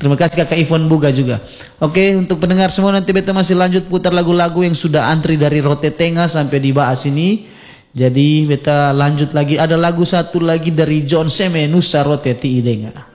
Terima kasih Kakak Ivon Buga juga. Oke, untuk pendengar semua nanti beta masih lanjut putar lagu-lagu yang sudah antri dari Rote Tengah sampai dibahas ini. Jadi beta lanjut lagi, ada lagu satu lagi dari John Seme, Nusa Rote Ti Idenga.